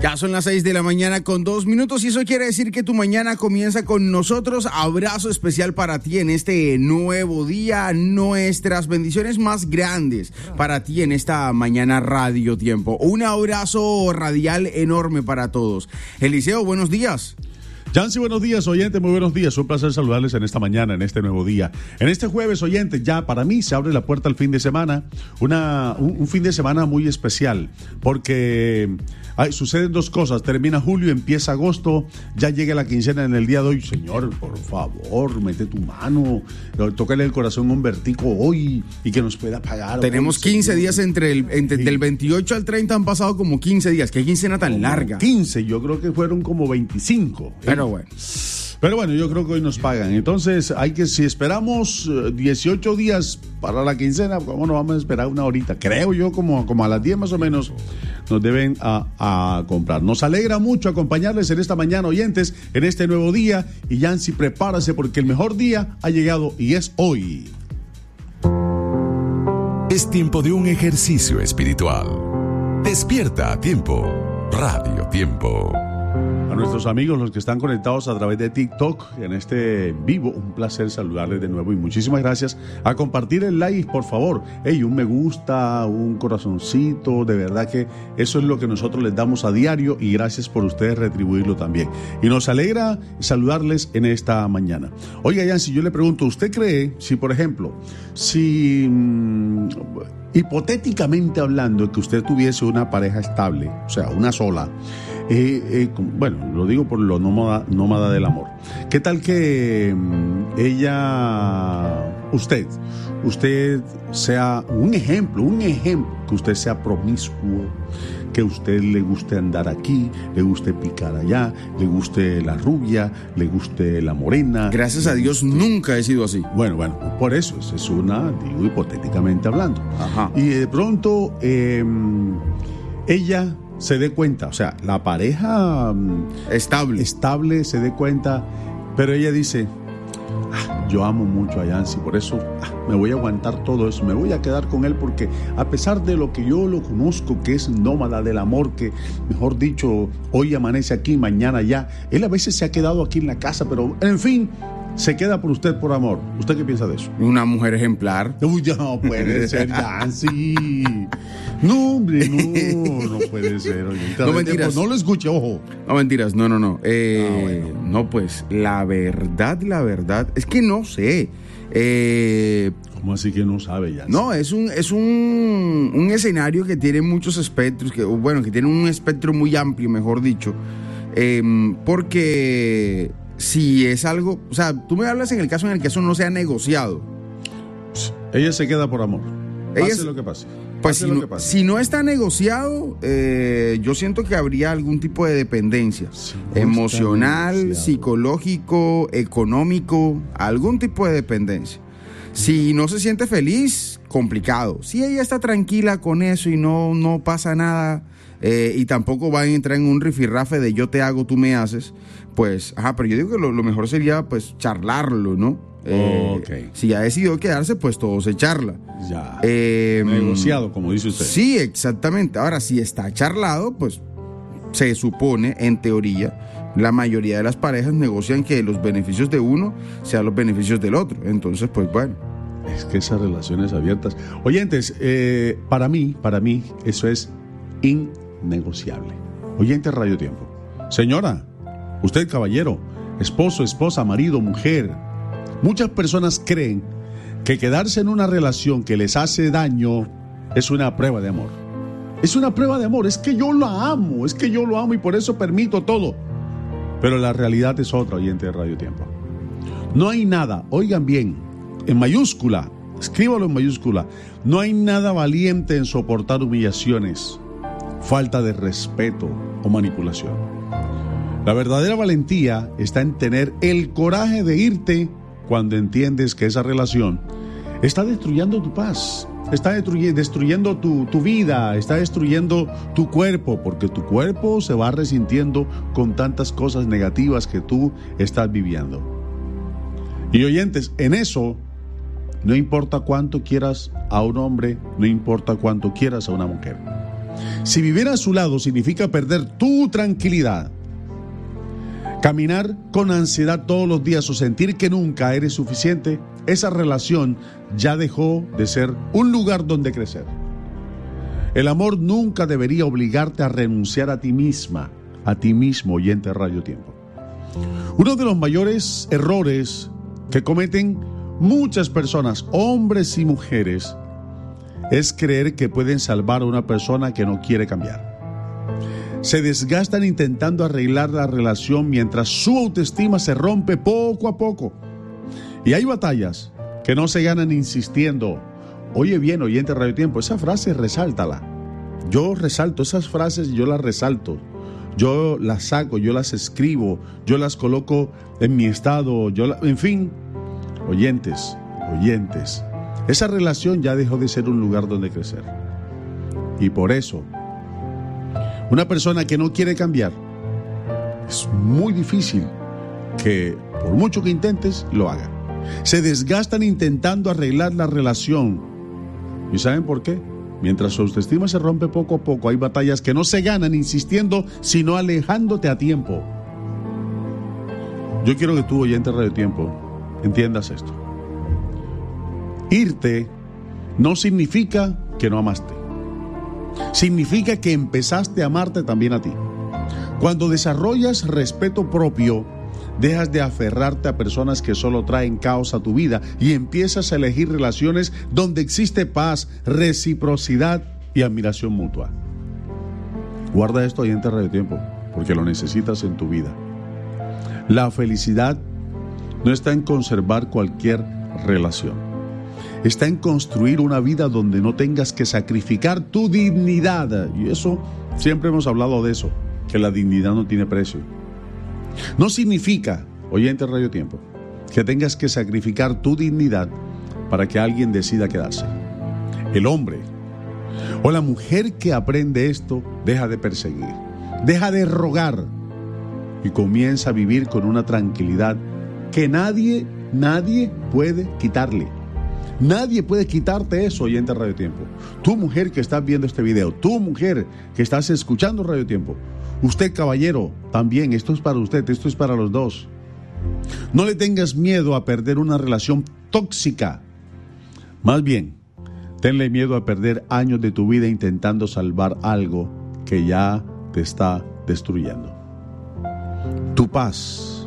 Ya son las 6 de la mañana con 2 minutos y eso quiere decir que tu mañana comienza con nosotros. Abrazo especial para ti en este nuevo día, nuestras bendiciones más grandes para ti en esta mañana Radio Tiempo. Un abrazo radial enorme para todos. Eliseo, buenos días. Yancy, buenos días, oyente, muy buenos días. Un placer saludarles en esta mañana, en este nuevo día. En este jueves, oyente, ya para mí se abre la puerta al fin de semana. Un fin de semana muy especial, porque suceden dos cosas. Termina julio, empieza agosto, ya llega la quincena en el día de hoy. Señor, por favor, mete tu mano, tócale el corazón a un vertico hoy y que nos pueda pagar. Tenemos 15 días del 28 al 30 han pasado como 15 días. ¿Qué quincena tan como larga? 15, yo creo que fueron como 25. Pero bueno, yo creo que hoy nos pagan. Entonces, si esperamos 18 días para la quincena, ¿cómo no vamos a esperar una horita? Creo yo, como a las 10 más o menos, nos deben a comprar. Nos alegra mucho acompañarles en esta mañana, oyentes, en este nuevo día. Y Yancy, prepárase porque el mejor día ha llegado y es hoy. Es tiempo de un ejercicio espiritual. Despierta a tiempo. Radio Tiempo. A nuestros amigos, los que están conectados a través de TikTok en este vivo, un placer saludarles de nuevo y muchísimas gracias. A compartir el like, por favor. Un me gusta, un corazoncito, de verdad que eso es lo que nosotros les damos a diario y gracias por ustedes retribuirlo también. Y nos alegra saludarles en esta mañana. Oiga, Yancy, yo le pregunto, ¿usted cree si, por ejemplo, hipotéticamente hablando, que usted tuviese una pareja estable, o sea, una sola, bueno, lo digo por lo nómada del amor. ¿Qué tal que usted sea un ejemplo, que usted sea promiscuo, que a usted le guste andar aquí, le guste picar allá, le guste la rubia, le guste la morena? Gracias a Dios nunca he sido así. Bueno, por eso es digo hipotéticamente hablando. Ajá. Y de pronto ella se dé cuenta, o sea, la pareja estable se dé cuenta, pero ella dice, yo amo mucho a Yancy, por eso me voy a aguantar todo eso, me voy a quedar con él porque a pesar de lo que yo lo conozco, que es nómada del amor, que mejor dicho, hoy amanece aquí, mañana allá, él a veces se ha quedado aquí en la casa, pero en fin, se queda por usted por amor. ¿Usted qué piensa de eso? Una mujer ejemplar. Uy, no puede ser, Yancy. No, hombre, no puede ser. Ahorita no mentiras. No lo escuche, ojo. No mentiras, no. Bueno. No, pues, la verdad, es que no sé. ¿Cómo así que no sabe, Yancy? No, es un escenario que tiene muchos espectros, que tiene un espectro muy amplio, mejor dicho. Porque si es algo, o sea, tú me hablas en el caso en el que eso no se ha negociado. Ella se queda por amor. Pase lo que pase. Pues si no está negociado, yo siento que habría algún tipo de dependencia emocional, psicológico, económico, algún tipo de dependencia. Si no se siente feliz, complicado. Si ella está tranquila con eso y no pasa nada, y tampoco va a entrar en un rifirrafe de yo te hago, tú me haces, pues, pero yo digo que lo mejor sería pues charlarlo, ¿no? Okay. Si ha decidido quedarse, pues todo se charla. Ya. Negociado, como dice usted. Sí, exactamente. Ahora, si está charlado, pues se supone, en teoría, la mayoría de las parejas negocian que los beneficios de uno sean los beneficios del otro. Entonces, pues bueno. Es que esas relaciones abiertas. Oyentes, para mí, eso es innegociable. Oyentes Radio Tiempo. Señora, usted caballero, esposo, esposa, marido, mujer. Muchas personas creen que quedarse en una relación que les hace daño es una prueba de amor. Es una prueba de amor, es que yo lo amo y por eso permito todo. Pero la realidad es otra, oyente de Radio Tiempo. No hay nada, oigan bien, en mayúscula, escríbalo en mayúscula, no hay nada valiente en soportar humillaciones, falta de respeto o manipulación. La verdadera valentía está en tener el coraje de irte cuando entiendes que esa relación está destruyendo tu paz, está destruyendo tu vida, está destruyendo tu cuerpo, porque tu cuerpo se va resintiendo con tantas cosas negativas que tú estás viviendo. Y oyentes, en eso, no importa cuánto quieras a un hombre, no importa cuánto quieras a una mujer. Si vivir a su lado significa perder tu tranquilidad, caminar con ansiedad todos los días o sentir que nunca eres suficiente, esa relación ya dejó de ser un lugar donde crecer. El amor nunca debería obligarte a renunciar a ti misma, a ti mismo, oyente de Radio Tiempo. Uno de los mayores errores que cometen muchas personas, hombres y mujeres, es creer que pueden salvar a una persona que no quiere cambiar. Se desgastan intentando arreglar la relación mientras su autoestima se rompe poco a poco. Y hay batallas que no se ganan insistiendo. Oye bien, oyente de Radio Tiempo, esa frase resáltala. Yo resalto esas frases, yo las resalto. Yo las saco, yo las escribo, yo las coloco en mi estado, en fin. Oyentes, esa relación ya dejó de ser un lugar donde crecer. Y por eso, una persona que no quiere cambiar, es muy difícil que, por mucho que intentes, lo haga. Se desgastan intentando arreglar la relación. ¿Y saben por qué? Mientras su autoestima se rompe poco a poco, hay batallas que no se ganan insistiendo, sino alejándote a tiempo. Yo quiero que tú, oyente de Radio Tiempo, entiendas esto. Irte no significa que no amaste. Significa que empezaste a amarte también a ti. Cuando desarrollas respeto propio, dejas de aferrarte a personas que solo traen caos a tu vida y empiezas a elegir relaciones donde existe paz, reciprocidad y admiración mutua. Guarda esto, oyente de Radio Tiempo, porque lo necesitas en tu vida. La felicidad no está en conservar cualquier relación. Está en construir una vida donde no tengas que sacrificar tu dignidad. Y eso, siempre hemos hablado de eso, que la dignidad no tiene precio. No significa, oyente de Radio Tiempo, que tengas que sacrificar tu dignidad para que alguien decida quedarse. El hombre o la mujer que aprende esto deja de perseguir, deja de rogar y comienza a vivir con una tranquilidad que nadie puede quitarle. Nadie puede quitarte eso, oyente de Radio Tiempo. Tú, mujer que estás viendo este video, tú, mujer que estás escuchando Radio Tiempo, usted, caballero, también, esto es para usted, esto es para los dos. No le tengas miedo a perder una relación tóxica. Más bien, tenle miedo a perder años de tu vida intentando salvar algo que ya te está destruyendo. Tu paz,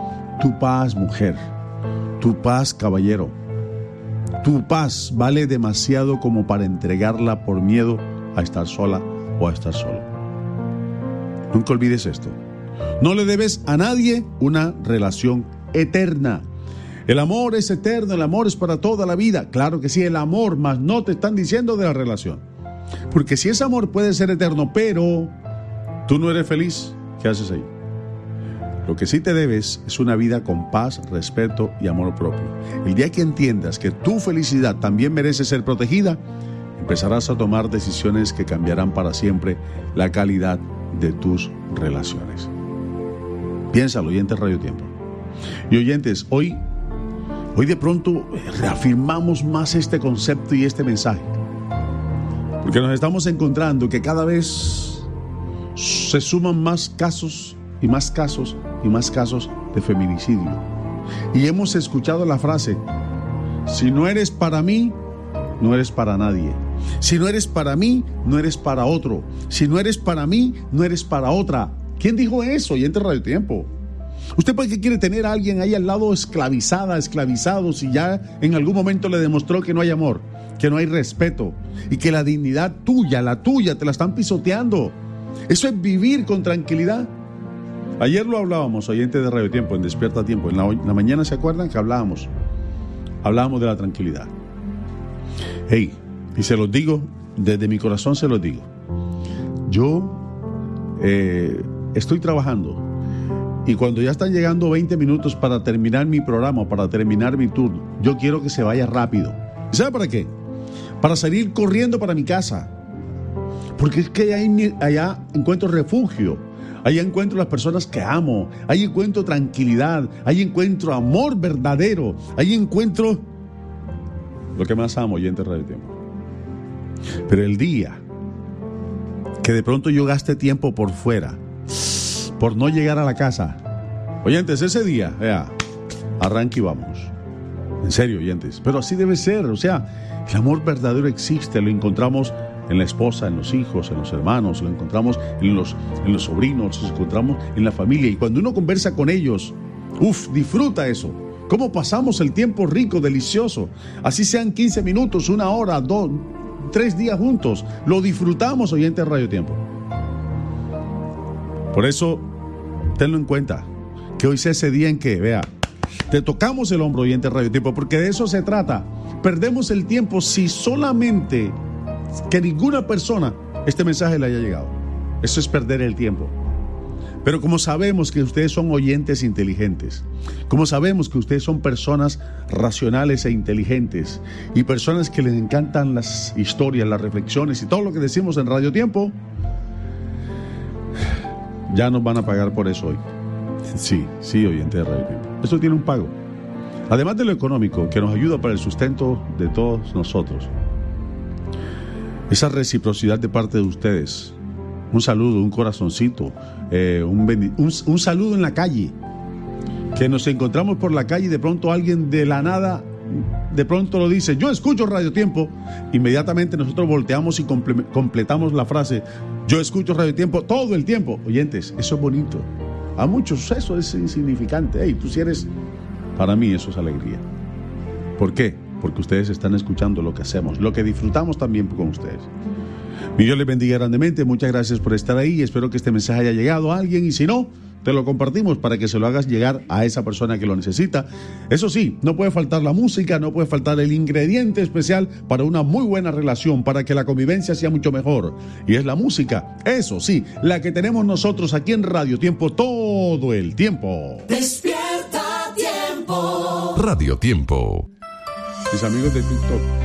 mujer, tu paz, caballero. Tu paz vale demasiado como para entregarla por miedo a estar sola o a estar solo. Nunca olvides esto. No le debes a nadie una relación eterna. El amor es eterno, el amor es para toda la vida. Claro que sí, el amor, mas no te están diciendo de la relación. Porque si ese amor puede ser eterno, pero tú no eres feliz, ¿qué haces ahí? Lo que sí te debes es una vida con paz, respeto y amor propio. El día que entiendas que tu felicidad también merece ser protegida, empezarás a tomar decisiones que cambiarán para siempre la calidad de tus relaciones. Piénsalo, oyentes Radio Tiempo. Y oyentes, hoy de pronto reafirmamos más este concepto y este mensaje. Porque nos estamos encontrando que cada vez se suman más casos y más casos y más casos de feminicidio. Y hemos escuchado la frase: si no eres para mí, no eres para nadie. Si no eres para mí, no eres para otro. Si no eres para mí, no eres para otra. ¿Quién dijo eso? Oyente Radio Tiempo. ¿Usted por qué quiere tener a alguien ahí al lado esclavizado, si ya en algún momento le demostró que no hay amor, que no hay respeto y que la dignidad tuya, la tuya, te la están pisoteando? Eso es vivir con tranquilidad. Ayer lo hablábamos, oyente de Radio Tiempo, en Despierta Tiempo. En la mañana, ¿se acuerdan que hablábamos de la tranquilidad? Hey, y se los digo, desde mi corazón se los digo. Yo estoy trabajando y cuando ya están llegando 20 minutos para terminar mi programa, para terminar mi turno, yo quiero que se vaya rápido. ¿Sabe para qué? Para salir corriendo para mi casa. Porque es que allá encuentro refugio. Ahí encuentro las personas que amo, ahí encuentro tranquilidad, ahí encuentro amor verdadero, ahí encuentro lo que más amo, oyente de Radio Tiempo. Pero el día que de pronto yo gaste tiempo por fuera, por no llegar a la casa. Oyentes, ese día, vea, arranque y vamos. En serio, oyentes. Pero así debe ser. O sea, el amor verdadero existe. Lo encontramos en la esposa, en los hijos, en los hermanos. Lo encontramos en los sobrinos. Lo encontramos en la familia. Y cuando uno conversa con ellos, disfruta eso. Cómo pasamos el tiempo rico, delicioso. Así sean 15 minutos, 1 hora, 2, 3 días juntos. Lo disfrutamos, oyentes de Radio Tiempo. Por eso, tenlo en cuenta. Que hoy sea ese día en que, vea, te tocamos el hombro, oyente de Radio Tiempo, porque de eso se trata. Perdemos el tiempo si solamente que ninguna persona este mensaje le haya llegado. Eso es perder el tiempo. Pero como sabemos que ustedes son oyentes inteligentes, como sabemos que ustedes son personas racionales e inteligentes y personas que les encantan las historias, las reflexiones y todo lo que decimos en Radio Tiempo, ya nos van a pagar por eso hoy. Sí, oyente de Radio Tiempo. Esto tiene un pago. Además de lo económico, que nos ayuda para el sustento de todos nosotros. Esa reciprocidad de parte de ustedes. Un saludo, un corazoncito, un saludo en la calle. Que nos encontramos por la calle y de pronto alguien de la nada, de pronto lo dice, yo escucho Radio Tiempo. Inmediatamente nosotros volteamos y completamos la frase, yo escucho Radio Tiempo todo el tiempo. Oyentes, eso es bonito. A muchos eso es insignificante. Hey, tú si eres... Para mí eso es alegría. ¿Por qué? Porque ustedes están escuchando lo que hacemos, lo que disfrutamos también con ustedes. Mi Dios les bendiga grandemente. Muchas gracias por estar ahí. Espero que este mensaje haya llegado a alguien y si no, te lo compartimos para que se lo hagas llegar a esa persona que lo necesita. Eso sí, no puede faltar la música, no puede faltar el ingrediente especial para una muy buena relación, para que la convivencia sea mucho mejor. Y es la música, eso sí, la que tenemos nosotros aquí en Radio Tiempo todo el tiempo. Despierta Tiempo. Radio Tiempo. Mis amigos de TikTok.